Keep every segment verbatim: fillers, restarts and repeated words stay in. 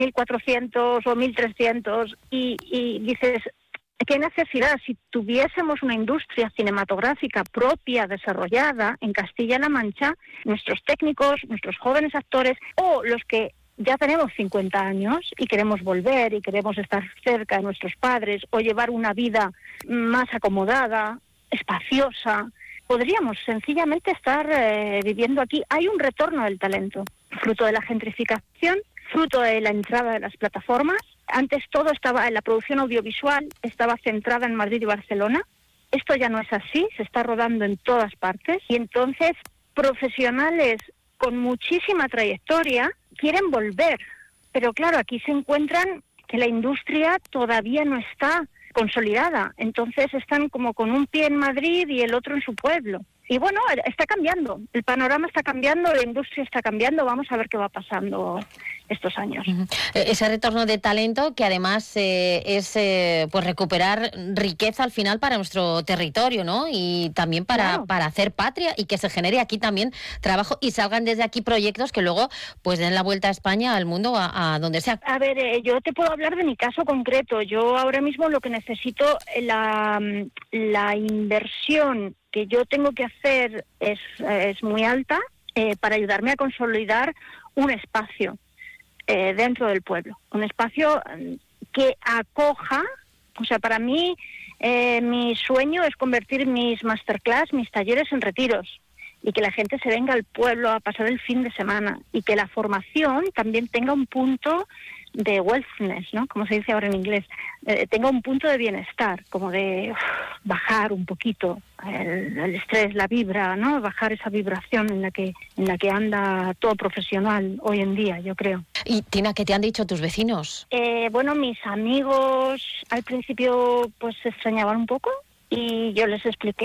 mil cuatrocientos o mil trescientos y, y dices, ¿qué necesidad? Si tuviésemos una industria cinematográfica propia, desarrollada en Castilla-La Mancha, nuestros técnicos, nuestros jóvenes actores o los que ya tenemos cincuenta años y queremos volver y queremos estar cerca de nuestros padres o llevar una vida más acomodada, espaciosa, podríamos sencillamente estar eh, viviendo aquí. Hay un retorno del talento, fruto de la gentrificación, fruto de la entrada de las plataformas. Antes todo estaba en la producción audiovisual, estaba centrada en Madrid y Barcelona. Esto ya no es así, se está rodando en todas partes. Y entonces profesionales con muchísima trayectoria quieren volver. Pero claro, aquí se encuentran que la industria todavía no está consolidada. Entonces están como con un pie en Madrid y el otro en su pueblo. Y bueno, está cambiando, el panorama está cambiando, la industria está cambiando, vamos a ver qué va pasando estos años. Uh-huh. Ese retorno de talento que además eh, es eh, pues recuperar riqueza al final para nuestro territorio, ¿no? Y también para, claro. para hacer patria y que se genere aquí también trabajo y salgan desde aquí proyectos que luego pues den la vuelta a España, al mundo, a, a donde sea. A ver, eh, yo te puedo hablar de mi caso concreto. Yo ahora mismo lo que necesito, la, la inversión que yo tengo que hacer es, es muy alta eh, para ayudarme a consolidar un espacio eh, dentro del pueblo, un espacio que acoja, o sea, para mí eh, mi sueño es convertir mis masterclass, mis talleres en retiros y que la gente se venga al pueblo a pasar el fin de semana y que la formación también tenga un punto de wellness, ¿no? Como se dice ahora en inglés, eh, tenga un punto de bienestar, como de uf, bajar un poquito el, el estrés, la vibra, ¿no? Bajar esa vibración en la que en la que anda todo profesional hoy en día, yo creo. Y Tina, ¿qué te han dicho tus vecinos? Eh, bueno, mis amigos al principio pues se extrañaban un poco y yo les expliqué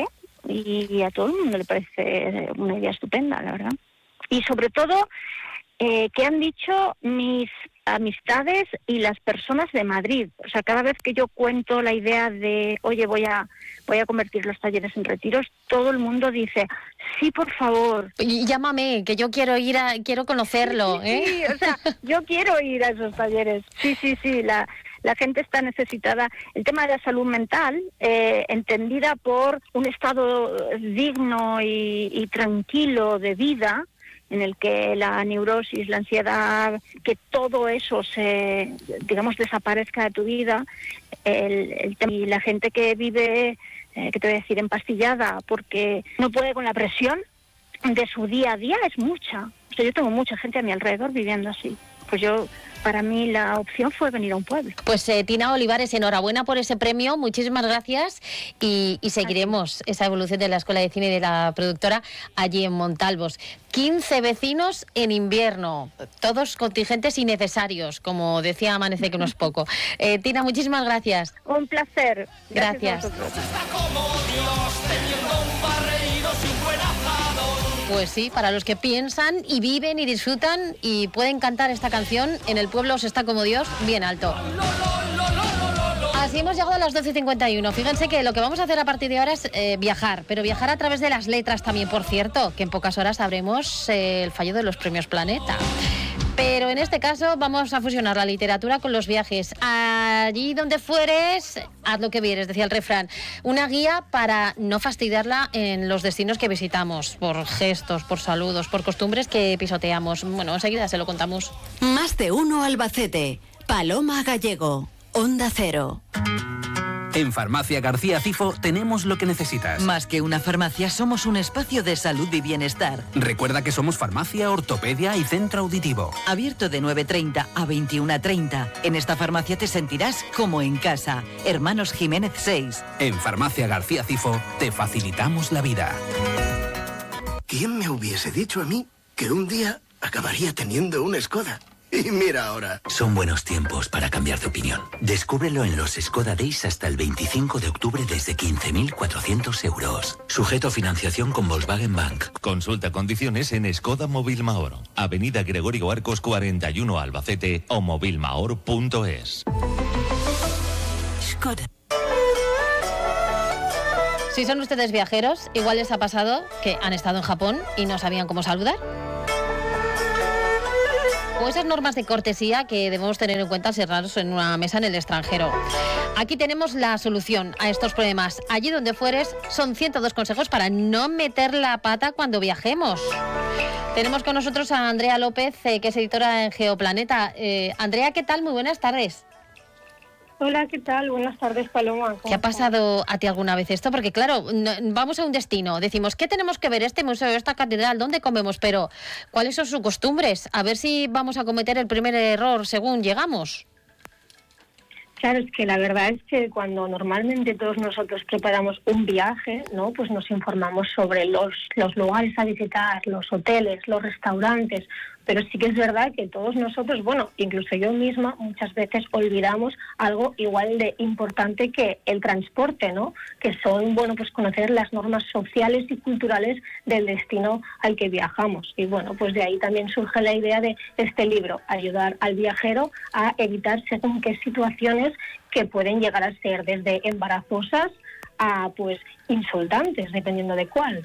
y a todo el mundo le parece una idea estupenda, la verdad. Y sobre todo, eh, ¿qué han dicho mis amistades y las personas de Madrid? O sea, cada vez que yo cuento la idea de, oye, voy a voy a convertir los talleres en retiros, todo el mundo dice, sí, por favor. Y llámame, que yo quiero ir a, quiero conocerlo, sí, ¿eh? Sí, o sea, yo quiero ir a esos talleres. Sí, sí, sí, la... La gente está necesitada. El tema de la salud mental, eh, entendida por un estado digno y, y tranquilo de vida, en el que la neurosis, la ansiedad, que todo eso se, digamos, desaparezca de tu vida. El, el, y la gente que vive, eh, que te voy a decir, empastillada porque no puede con la presión de su día a día, es mucha. O sea, yo tengo mucha gente a mi alrededor viviendo así. Pues yo... Para mí la opción fue venir a un pueblo. Pues eh, Tina Olivares, enhorabuena por ese premio, muchísimas gracias y, y seguiremos esa evolución de la Escuela de Cine y de la productora allí en Montalvos. quince vecinos en invierno, todos contingentes innecesarios, como decía Amanece, que no es poco. Eh, Tina, muchísimas gracias. Un placer. Gracias. Gracias. Pues sí, para los que piensan y viven y disfrutan y pueden cantar esta canción, en el pueblo se está como Dios, bien alto. Así hemos llegado a las doce cincuenta y uno. Fíjense que lo que vamos a hacer a partir de ahora es eh, viajar, pero viajar a través de las letras también, por cierto, que en pocas horas sabremos eh, el fallo de los premios Planeta. Pero en este caso vamos a fusionar la literatura con los viajes. Allí donde fueres, haz lo que vieres, decía el refrán. Una guía para no fastidiarla en los destinos que visitamos, por gestos, por saludos, por costumbres que pisoteamos. Bueno, enseguida se lo contamos. Más de uno Albacete. Paloma Gallego. Onda Cero. En Farmacia García Cifo tenemos lo que necesitas. Más que una farmacia, somos un espacio de salud y bienestar. Recuerda que somos farmacia, ortopedia y centro auditivo. Abierto de nueve treinta a veintiuna treinta. En esta farmacia te sentirás como en casa. Hermanos Jiménez seis. En Farmacia García Cifo te facilitamos la vida. ¿Quién me hubiese dicho a mí que un día acabaría teniendo una Skoda? Y mira ahora. Son buenos tiempos para cambiar de opinión. Descúbrelo en los Skoda Days hasta el veinticinco de octubre desde quince mil cuatrocientos euros. Sujeto a financiación con Volkswagen Bank. Consulta condiciones en Skoda Mobilmahor. Avenida Gregorio Arcos cuarenta y uno Albacete o mobilmahor punto es. Skoda. Si son ustedes viajeros, igual les ha pasado que han estado en Japón y no sabían cómo saludar. o esas normas de cortesía que debemos tener en cuenta al sentarnos en una mesa en el extranjero. Aquí tenemos la solución a estos problemas. Allí donde fueres, son ciento dos consejos para no meter la pata cuando viajemos. Tenemos con nosotros a Andrea López, eh, que es editora en Geoplaneta. Eh, Andrea, ¿qué tal? Muy buenas tardes. Hola, ¿qué tal? Buenas tardes, Paloma. ¿Te ha pasado a ti alguna vez esto? Porque claro, no, vamos a un destino, decimos, ¿qué tenemos que ver? Este museo, esta catedral, ¿dónde comemos? Pero, ¿cuáles son sus costumbres? A ver si vamos a cometer el primer error según llegamos. Claro, es que la verdad es que cuando normalmente todos nosotros preparamos un viaje, ¿no? Pues nos informamos sobre los, los lugares a visitar, los hoteles, los restaurantes, pero sí que es verdad que todos nosotros, bueno, incluso yo misma, muchas veces olvidamos algo igual de importante que el transporte, ¿no? Que son, bueno, pues conocer las normas sociales y culturales del destino al que viajamos. Y bueno, pues de ahí también surge la idea de este libro, ayudar al viajero a evitar según qué situaciones que pueden llegar a ser desde embarazosas a, pues, insultantes, dependiendo de cuál.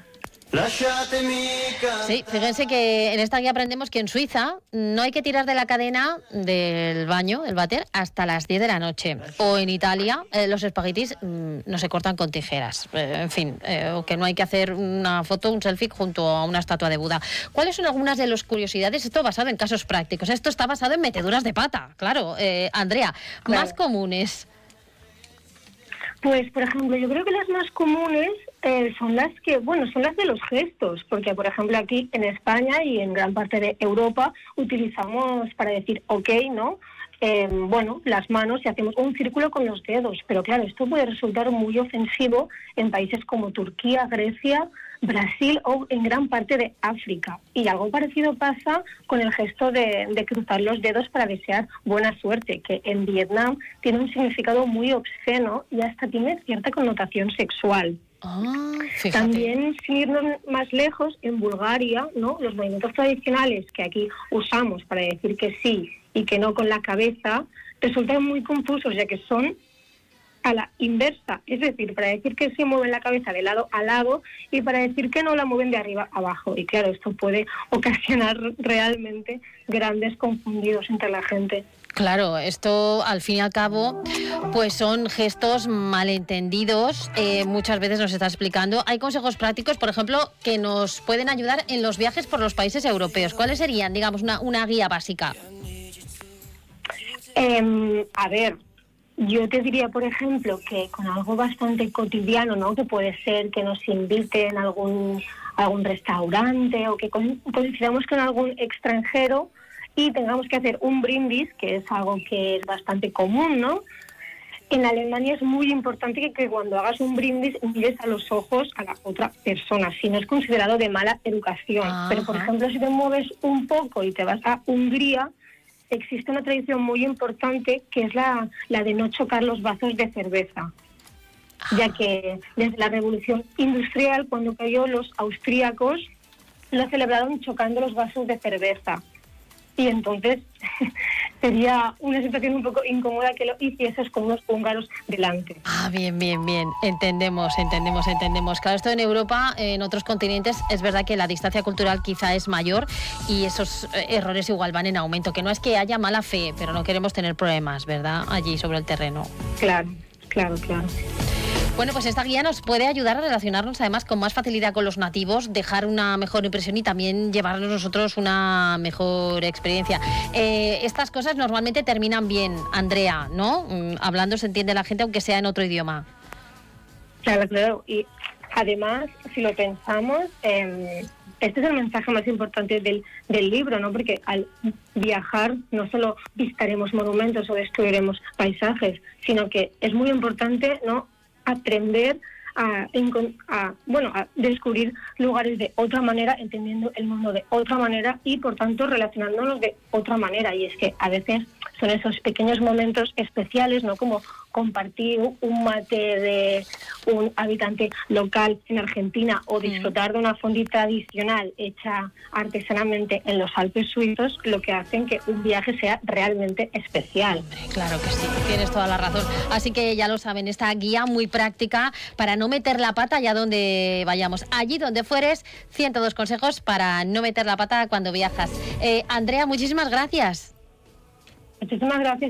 Sí, fíjense que en esta guía aprendemos que en Suiza no hay que tirar de la cadena del baño, el váter, hasta las diez de la noche. O en Italia eh, los espaguetis mmm, no se cortan con tijeras. Eh, en fin, eh, o que no hay que hacer una foto, un selfie junto a una estatua de Buda. ¿Cuáles son algunas de las curiosidades? Esto basado en casos prácticos. Esto está basado en meteduras de pata, claro. Eh, Andrea, claro. Más comunes. Pues, por ejemplo, yo creo que las más comunes eh, son las que, bueno, son las de los gestos, porque, por ejemplo, aquí en España y en gran parte de Europa utilizamos para decir ok, ¿no? Eh, bueno, las manos y hacemos un círculo con los dedos, pero claro, esto puede resultar muy ofensivo en países como Turquía, Grecia, Brasil o en gran parte de África. Y algo parecido pasa con el gesto de, de cruzar los dedos para desear buena suerte, que en Vietnam tiene un significado muy obsceno y hasta tiene cierta connotación sexual. Ah, también, sin irnos más lejos, en Bulgaria, ¿no? Los movimientos tradicionales que aquí usamos para decir que sí y que no con la cabeza resultan muy confusos, ya que son a la inversa, es decir, para decir que sí mueven la cabeza de lado a lado y para decir que no la mueven de arriba a abajo. Y claro, esto puede ocasionar realmente grandes confundidos entre la gente. Claro, esto al fin y al cabo pues son gestos malentendidos, eh, muchas veces nos está explicando. Hay consejos prácticos, por ejemplo, que nos pueden ayudar en los viajes por los países europeos. ¿Cuáles serían, digamos, una, una guía básica? Eh, a ver, yo te diría, por ejemplo, que con algo bastante cotidiano, ¿no? Que puede ser que nos inviten a algún, a algún restaurante o que coincidamos con algún extranjero y tengamos que hacer un brindis, que es algo que es bastante común, ¿no? En Alemania es muy importante que, que cuando hagas un brindis mires a los ojos a la otra persona, si no es considerado de mala educación. Ajá. Pero, por ejemplo, si te mueves un poco y te vas a Hungría, existe una tradición muy importante que es la, la de no chocar los vasos de cerveza, ya que desde la Revolución Industrial, cuando cayó, los austríacos lo celebraron chocando los vasos de cerveza. Y entonces sería una situación un poco incómoda que lo hicieses con unos húngaros delante. Ah, bien, bien, bien. Entendemos, entendemos, entendemos. Claro, esto en Europa, en otros continentes, es verdad que la distancia cultural quizá es mayor y esos errores igual van en aumento. Que no es que haya mala fe, pero no queremos tener problemas, ¿verdad? Allí sobre el terreno. Claro, claro, claro. Bueno, pues esta guía nos puede ayudar a relacionarnos además con más facilidad con los nativos, dejar una mejor impresión y también llevarnos nosotros una mejor experiencia. Eh, estas cosas normalmente terminan bien, Andrea, ¿no? Mm, hablando se entiende la gente aunque sea en otro idioma. Claro, claro. Y además, si lo pensamos, eh, este es el mensaje más importante del, del libro, ¿no? Porque al viajar no solo visitaremos monumentos o destruiremos paisajes, sino que es muy importante, ¿no?, aprender a, a, bueno, a descubrir lugares de otra manera, entendiendo el mundo de otra manera y, por tanto, relacionándonos de otra manera. Y es que a veces son esos pequeños momentos especiales, ¿no? Como compartir un mate de un habitante local en Argentina o disfrutar mm. de una fondue tradicional hecha artesanamente en los Alpes suizos, lo que hacen que un viaje sea realmente especial. Hombre, claro que sí, tienes toda la razón. Así que ya lo saben, esta guía muy práctica para no meter la pata allá donde vayamos. Allí donde fueres, ciento dos consejos para no meter la pata cuando viajas. Eh, Andrea, muchísimas gracias. Muchísimas gracias.